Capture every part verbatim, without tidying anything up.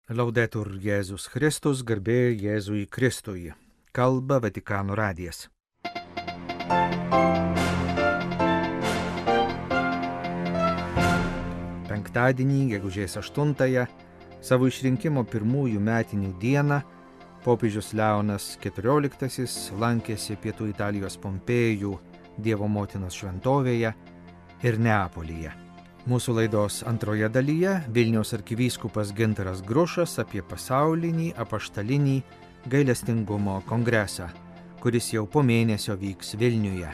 Laudetur Jėzus Kristus, garbė Jėzui Kristui. Kalba Vatikano radijas. Penktadienį, gegužės aštuntąją, savo išrinkimo pirmųjų metinių dieną, popiežius Leonas keturioliktasis lankėsi pietų Italijos Pompėjų Dievo motinos šventovėje ir Neapolyje. Mūsų laidos antroje dalyje Vilniaus arkivyskupas Gintaras Grušas apie pasaulinį apaštalinį gailestingumo kongresą, kuris jau po mėnesio vyks Vilniuje.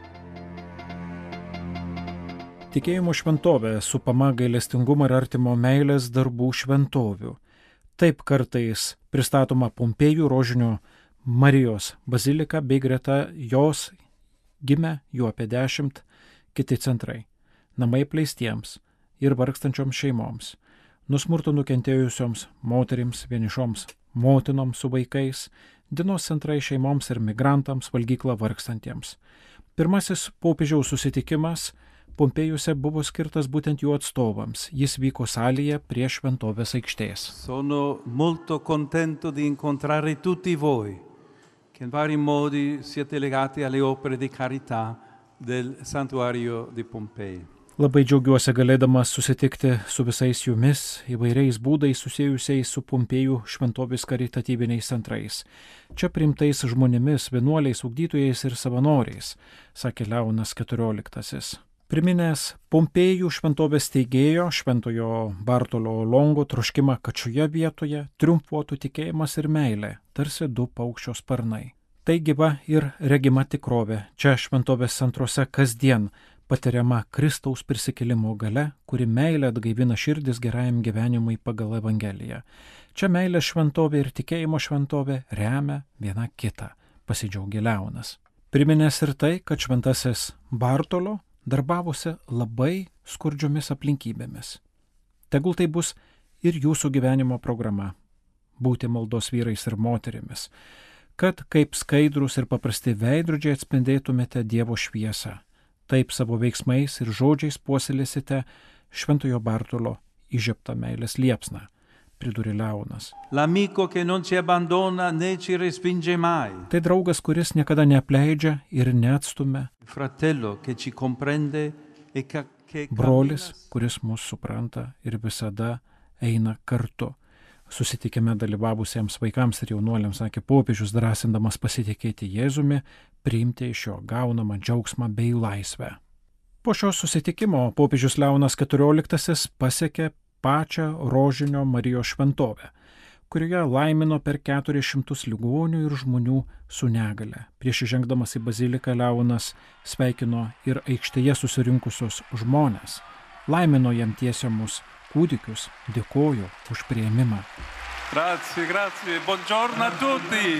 Tikėjimo šventovė supama gailestingumo ir artimo meilės darbų šventovių. Taip kartais pristatoma Pompėjų Rožinio Marijos bazilika bei greta jos gimė jų apie dešimt kiti centrai. Namai pleistiems ir vargstančioms šeimoms, nusmurto nukentėjusioms moterims, vienišoms motinoms su vaikais, dienos centrai šeimoms ir migrantams, valgykla vargstantiems. Pirmasis popiežiaus susitikimas Pompėjuose buvo skirtas būtent jų atstovams. Jis vyko salėje prie šventovės aikštės. Sono molto contento di incontrare tutti voi, che in vari modi siete legati alle opere di carità del santuario di Pompei. Labai džiaugiuosi galėdamas susitikti su visais jumis įvairiais būdais susijusiais su Pompėjų šventovės karitatyviniais centrais. Čia priimtais žmonėmis, vienuoliais, ugdytojais ir savanoriais, sakė Leonas keturioliktasis. Priminęs Pompėjų šventovės steigėjo Šventojo Bartolo Longo troškimą, kad šioje vietoje triumfuotų tikėjimas ir meilė, tarsi du paukščio sparnai. Tai gyva ir regima tikrovė. Čia šventovės centruose kasdien patiriama Kristaus prisikėlimo galia, kuri meilė atgaivina širdis gerajam gyvenimui pagal Evangeliją. Čia meilė šventovė ir tikėjimo šventovė remia viena kitą, pasidžiaugė Leonas. Priminęs ir tai, kad šventasis Bartolo darbavosi labai skurdžiomis aplinkybėmis. Tegul tai bus ir jūsų gyvenimo programa – būti maldos vyrais ir moterimis, kad kaip skaidrus ir paprasti veidrodžiai atspindėtumėte Dievo šviesą. Taip savo veiksmais ir žodžiais puoselėsite Šventojo Bartolo įžiebtą meilės liepsną, pridūrė Leonas. L'amico che non ci abbandona né ci respinge mai. Tai draugas, kuris niekada neapleidžia ir neatstumia. Fratello che ci comprende e che Brolis, kuris mus supranta ir visada eina kartu. Susitikime dalyvavusiems vaikams ir jaunuoliams sakė popiežius, drąsindamas pasitikėti Jėzumi, priimti iš jo gaunamą džiaugsmą bei laisvę. Po šio susitikimo popiežius Leonas keturioliktasis pasiekė pačią Rožinio Marijos šventovę, kurioje laimino per keturis šimtus ligonių ir žmonių su negale. Prieš įžengdamas į baziliką Leonas sveikino ir aikštėje susirinkusius žmones, laimino jam tiesiamus kūdikius, dėkoju už priėmimą. Grazie, grazie, buongiorno a tutti.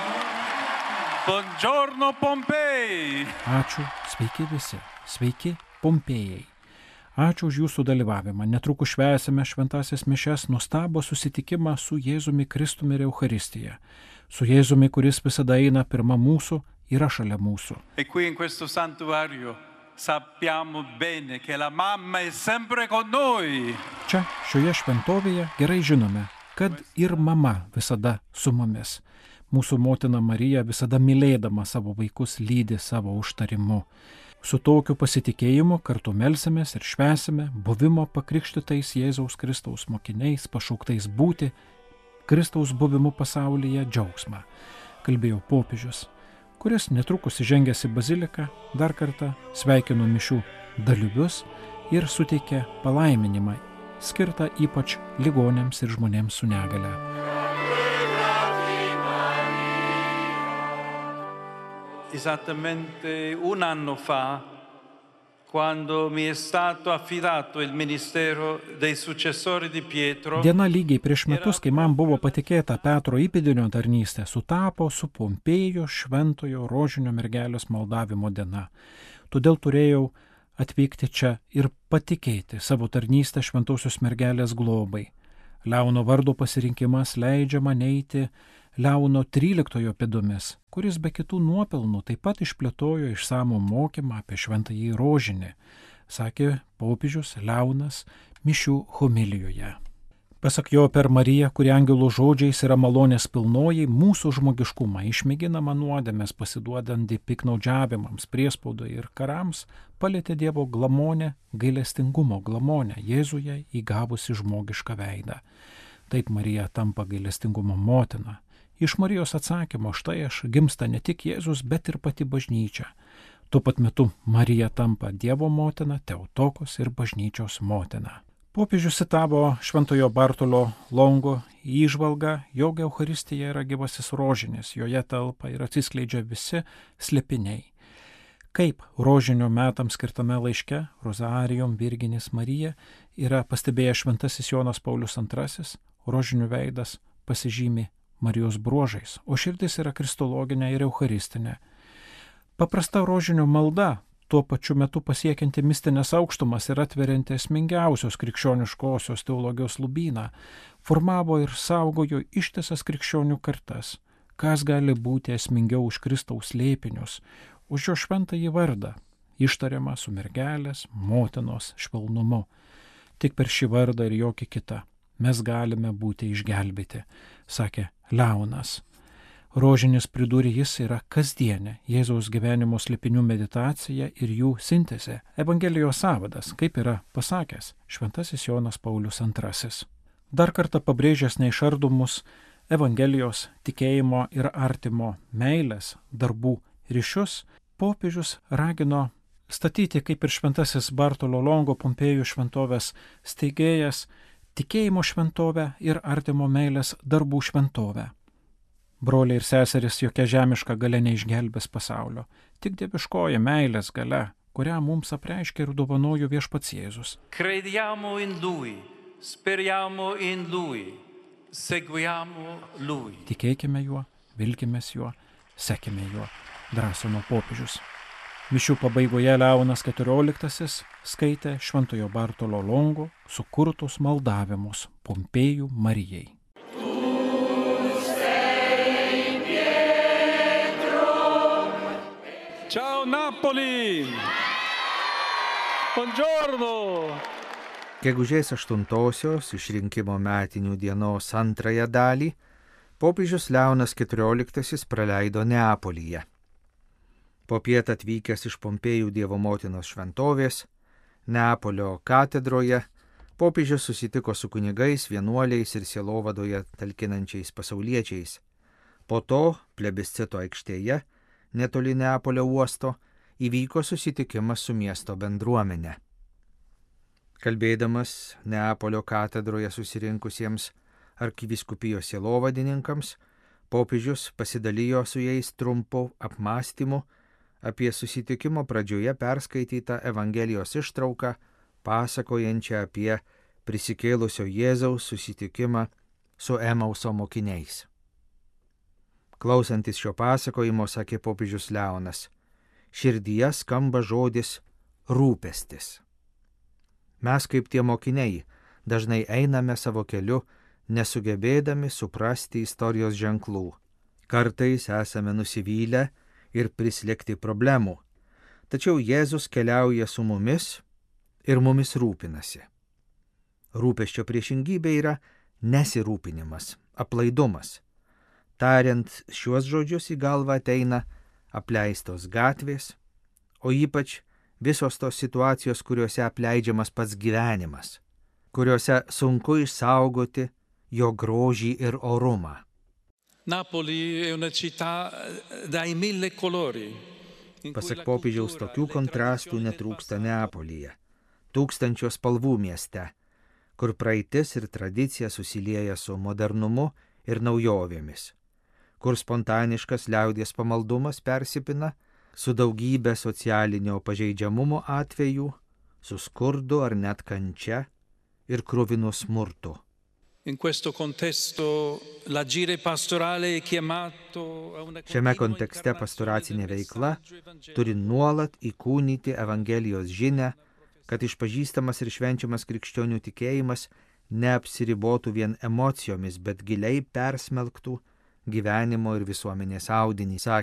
Buongiorno Pompei. Ačiū, sveiki visi, sveiki Pompėjai. Ačiū už jūsų dalyvavimą. Netrukus švęsime šventąsias mišias, nuostabų susitikimą su Jėzumi Kristumi ir Eucharistija. Su Jėzumi, kuris visada eina pirma mūsų, yra šalia mūsų. E qui in questo santuario sappiamo bene che la mamma è sempre con noi. Čia, šioje šventovėje, gerai žinome, kad ir mama visada su mumis. Mūsų motina Marija visada mylėdama savo vaikus lydi savo užtarimu. Su tokiu pasitikėjimu kartu melsimės ir švęsime buvimo pakrikštytais Jėzaus Kristaus mokiniais, pašauktais būti Kristaus buvimu pasaulyje džiaugsmą, kalbėjo popiežius, kuris netrukus įžengęs į baziliką dar kartą sveikino mišių dalyvius ir suteikė palaiminimą, skirtą ypač ligoniams ir žmonėms su negale. Esattamente un anno fa, quando mi è stato affidato il ministero dei successori di Pietro. Diena lygiai prieš metus, kai man buvo patikėta Petro įpėdinio tarnystė, sutapo su Pompėjo Šventojo Rožinio mergelės maldavimo diena. Todėl turėjau atvykti čia ir patikėti savo tarnystę Šventosios mergelės globai. Leono vardo pasirinkimas leidžia man eiti Leono tryliktojo pėdomis, kuris be kitų nuopelnų taip pat išplėtojo išsamų mokymą apie šventąjį rožinį, sakė popiežius Leonas mišių homilijoje. Pasak jo, per Mariją, kuri angelų žodžiais yra malonės pilnoji, mūsų žmogiškumą išmėginama nuodėmės pasiduodant piknaudžiavimams, priespaudai ir karams, palėtė Dievo glamonę, gailestingumo glamonę, Jėzuje įgavusi žmogišką veidą. Taip Marija tampa gailestingumo motina. Iš Marijos atsakymo štai aš gimsta ne tik Jėzus, bet ir pati bažnyčia. Tuo pat metu Marija tampa Dievo motina, Teotokos ir bažnyčios motina. Popiežius citavo Šventojo Bartolo Longo įžvalgą, jog Eucharistija yra gyvasis rožinis, joje telpa ir atsiskleidžia visi slėpiniai. Kaip rožinio metams skirtame laiške Rosarijum Virginis Marija yra pastebėjęs Šventasis Jonas Paulius antrasis, rožinių veidas pasižymi Marijos bruožais, o širdis yra kristologinė ir eucharistinė. Paprasta rožinio malda, tuo pačiu metu pasiekianti mistinės aukštumas ir atverianti esmingiausios krikščioniškosios teologijos lubyną, formavo ir saugojo ištisas krikščionių kartas. Kas gali būti esmingiau už Kristaus slėpinius, už jo šventąjį vardą, ištariamą su mergelės, motinos švelnumu. Tik per šį vardą ir jokį kitą mes galime būti išgelbėti, sakė Leonas. Rožinis, pridūrė jis, yra kasdienė Jėzaus gyvenimo slėpinių meditacija ir jų sintezė, Evangelijos sąvadas, kaip yra pasakęs Šventasis Jonas Paulius antrasis. Dar kartą pabrėžęs neišardomus Evangelijos, tikėjimo ir artimo meilės, darbų ryšius, popiežius ragino statyti, kaip ir Šventasis Bartolo Longo Pompėjų šventovės steigėjas, tikėjimo šventovę ir artimo meilės darbų šventovę. Broliai ir seserys, jokia žemiška galia neišgelbės pasaulio, tik dieviškoji meilės galia, kurią mums apreiškia ir dovanojo Viešpats Jėzus. Crediamo in Lui, speriamo in Lui, seguiamo Lui. Tikėkime juo, vilkimės juo, sekime juo, drąsino popiežius. Mišių pabaigoje Leonas keturioliktasis skaitė Šventojo Bartolo Longo sukurtus maldavimus Pompėjų Marijai. Ciao Napoli! Buongiorno! Gegužės aštuntosios išrinkimo metinių dienos antrąją dalį popiežius Leonas keturioliktasis praleido Neapolyje. Popiet atvykęs iš Pompėjų Dievo motinos šventovės, Neapolio katedroje, popiežius susitiko su kunigais, vienuoliais ir sielovadoje talkinančiais pasauliečiais. Po to plebiscito aikštėje, netoli Neapolio uosto, įvyko susitikimas su miesto bendruomenė. Kalbėdamas Neapolio katedroje susirinkusiems arkivyskupijos sielovadininkams, popiežius pasidalijo su jais trumpu apmąstymu apie susitikimo pradžioje perskaitytą Evangelijos ištrauką, pasakojančią apie prisikėlusio Jėzaus susitikimą su Emauso mokiniais. Klausantis šio pasakojimo, sakė popiežius Leonas, širdyje skamba žodis rūpestis. Mes kaip tie mokiniai dažnai einame savo keliu, nesugebėdami suprasti istorijos ženklų. Kartais esame nusivylę ir prislėgti problemų, tačiau Jėzus keliauja su mumis ir mumis rūpinasi. Rūpesčio priešingybė yra nesirūpinimas, aplaidumas. Tariant šiuos žodžius į galvą ateina apleistos gatvės, o ypač visos tos situacijos, kuriuose apleidžiamas pats gyvenimas, kuriuose sunku išsaugoti jo grožį ir orumą. Napoli è una città dai mille colori. Pasak popiežiaus, tokių kontrastų netrūksta Neapolyje, tūkstančio spalvų mieste, kur praeitis ir tradicija susilieja su modernumu ir naujovėmis, kur spontaniškas liaudies pamaldumas persipina su daugybė socialinio pažeidžiamumo atvejų, su skurdu ar net kančia ir kruvinu smurtu. In questo contesto l'agire pastorale è chiamato a una Šiame kontekste pastoracinė veikla turi nuolat įkūnyti Evangelijos žinią, kad išpažįstamas ir švenčiamas krikščionių tikėjimas neapsiribotų vien emocijomis, bet giliai persmelktų gyvenimo ir visuomenės audinį, sakė